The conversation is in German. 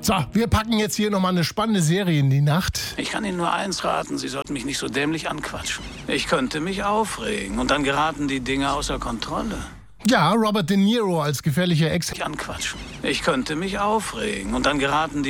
So, wir packen jetzt hier nochmal eine spannende Serie in die Nacht. Ich kann Ihnen nur eins raten, Sie sollten mich nicht so dämlich anquatschen. Ich könnte mich aufregen und dann geraten die Dinge außer Kontrolle. Ja, Robert De Niro als gefährlicher Ex. Anquatschen. Ich könnte mich aufregen und dann geraten die